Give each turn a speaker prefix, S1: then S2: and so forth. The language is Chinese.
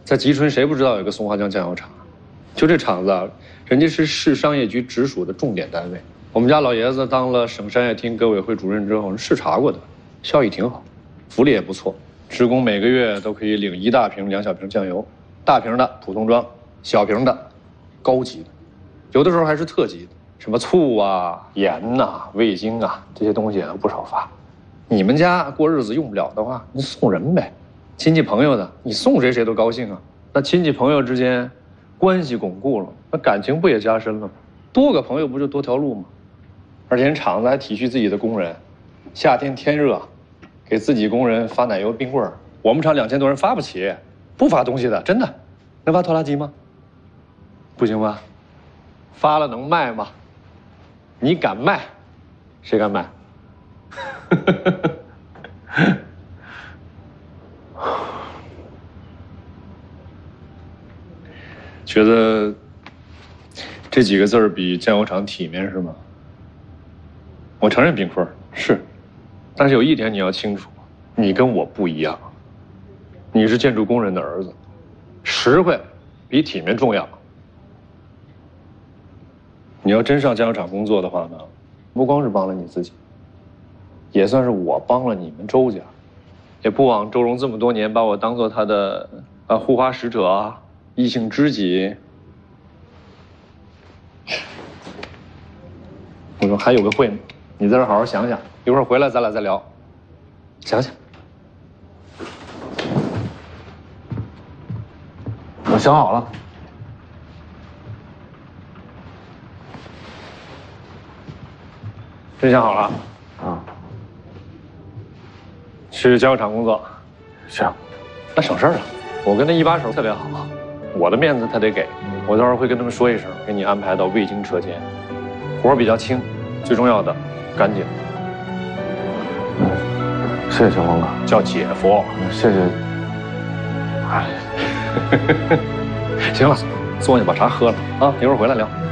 S1: 在吉春谁不知道有个松花江酱油厂？就这厂子啊，人家是市商业局直属的重点单位。我们家老爷子当了省商业厅革委会主任之后，视察过的，效益挺好，福利也不错。职工每个月都可以领1大瓶2小瓶酱油，大瓶的普通装，小瓶的高级的，有的时候还是特级的，什么醋啊、盐呐、味精啊，这些东西也都不少发。你们家过日子用不了的话，你送人呗，亲戚朋友的，你送谁谁都高兴啊。那亲戚朋友之间关系巩固了，那感情不也加深了吗？多个朋友不就多条路吗？而且人厂子还体恤自己的工人，夏天天热，给自己工人发奶油冰棍儿。我们厂2000多人发不起，不发东西的，真的。能发拖拉机吗？不行吧？发了能卖吗？你敢卖，谁敢买？觉得这几个字儿比酱油厂体面是吗？我承认冰棍是，但是有一点你要清楚，你跟我不一样，你是建筑工人的儿子，实惠比体面重要。你要真上酱油厂工作的话呢，不光是帮了你自己，也算是我帮了你们周家。也不枉周荣这么多年把我当做他的护花使者啊，异性知己。我说还有个会呢，你在这好好想想，一会儿回来咱俩再聊。想想。
S2: 我想好了。
S1: 真想好了？
S2: 啊。
S1: 去酱油厂工作。
S2: 行。
S1: 那省事儿了。我跟他一把手特别好，我的面子他得给。我到时候会跟他们说一声，给你安排到味精车间。活儿比较轻，最重要的，干净。
S2: 谢谢小王哥，
S1: 叫姐夫。
S2: 谢谢。哎，
S1: 行了，坐下把茶喝了啊，一会儿回来聊。